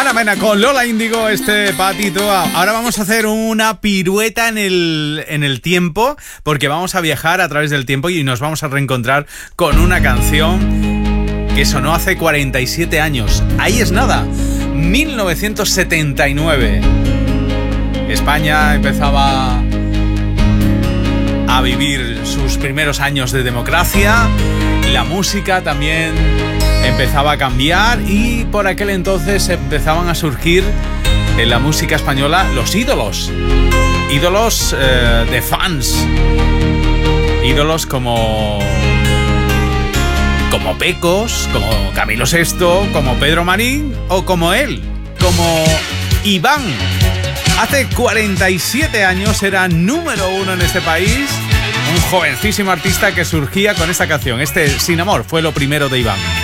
Ana Mena con Lola Índigo, este patito. Ahora vamos a hacer una pirueta en el tiempo, porque vamos a viajar a través del tiempo y nos vamos a reencontrar con una canción que sonó hace 47 años. Ahí es nada, 1979. España empezaba a vivir sus primeros años de democracia. La música también empezaba a cambiar y por aquel entonces empezaban a surgir en la música española los ídolos de fans, ídolos como Pecos, como Camilo VI, como Pedro Marín o como él, como Iván. Hace 47 años era número 1 en este país, un jovencísimo artista que surgía con esta canción. Sin amor fue lo primero de Iván.